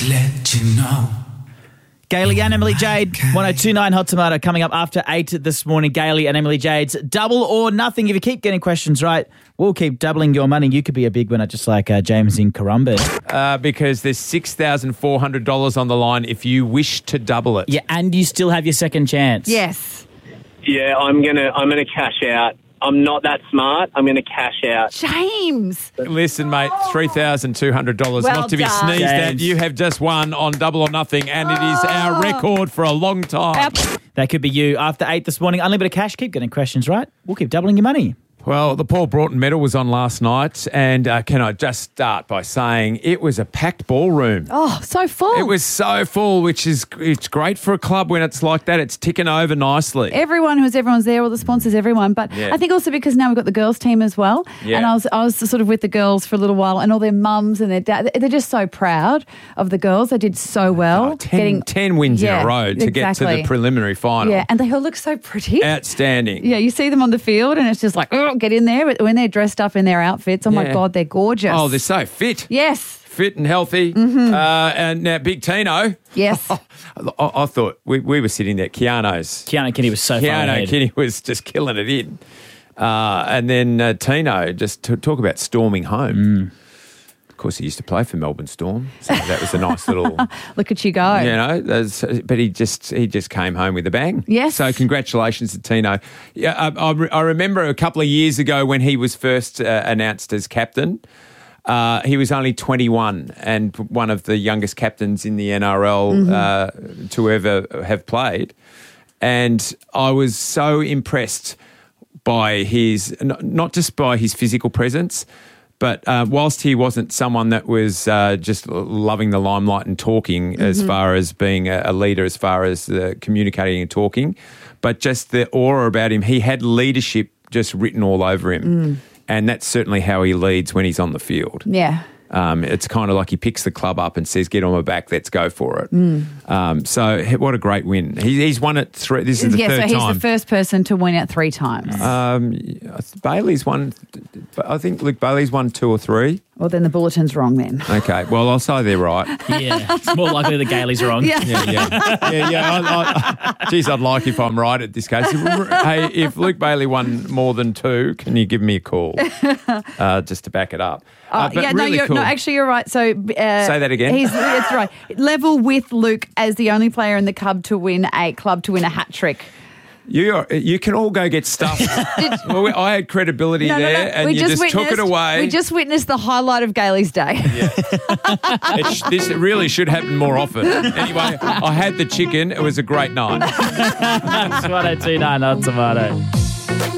let you know. Gailey and Emily Jade, 1029 Hot Tomato coming up after 8 this morning. Gailey and Emily Jade's Double or Nothing. If you keep getting questions right, we'll keep doubling your money. You could be a big winner just like James in Currumbin. Because there's $6,400 on the line if you wish to double it. Yeah, and you still have your second chance. Yes. Yeah, I'm gonna cash out. I'm not that smart. I'm going to cash out. James. Listen, mate, $3,200. Well Not to be done. sneezed at. James. You have just won on Double or Nothing, and it is our record for a long time. That could be you. After 8 this morning, unlimited cash. Keep getting questions right. We'll keep doubling your money. Well, the Paul Broughton medal was on last night, and can I just start by saying it was a packed ballroom. Oh, so full. It was so full, which is it's great for a club when it's like that. It's ticking over nicely. Everyone's there, all the sponsors, everyone. But Yeah. I think also because now we've got the girls' team as well. Yeah. And I was sort of with the girls for a little while, and all their mums and their dad, they're just so proud of the girls. They did so well. 10 wins in a row to get to the preliminary final. Yeah, and they all look so pretty. Outstanding. Yeah, you see them on the field and it's just like, oh, get in there. But when they're dressed up in their outfits, oh my Yeah. God, they're gorgeous. Oh, they're so fit. Yes. Fit and healthy. And now Big Tino. Yes. I thought we were sitting there. Keanu Kinney was so far ahead. Kinney was just killing it in. And then Tino, just to talk about storming home. Of course, he used to play for Melbourne Storm, so that was a nice little... Look at you go. You know, but he just came home with a bang. Yes. So congratulations to Tino. Yeah, I remember a couple of years ago when he was first announced as captain. He was only 21 and one of the youngest captains in the NRL to ever have played. And I was so impressed by his, not just by his physical presence, but whilst he wasn't someone that was just loving the limelight and talking as far as being a leader, as far as communicating and talking, but just the aura about him, he had leadership just written all over him. And that's certainly how he leads when he's on the field. Yeah. It's kind of like he picks the club up and says, get on my back, let's go for it. So what a great win. He's won it three. This is the third time. So he's the first person to win it 3 times. Bailey's won, I think Luke Bailey's won 2 or 3. Well, then the bulletin's wrong then. Okay, well, I'll say they're right. Yeah, it's more likely that Gailey's wrong. Yeah. Geez, I'd like if I'm right at this case. Hey, if Luke Bailey won more than 2, can you give me a call just to back it up? But really cool. No, actually, you're right. So say that again. That's right. Level with Luke as the only player in the club to win a hat trick. You can all go get stuff. Well, I had credibility there, and you just took it away. We just witnessed the highlight of Gailey's day. Yeah. This really should happen more often. Anyway, I had the chicken. It was a great night. That's 1029 Hot Tomato.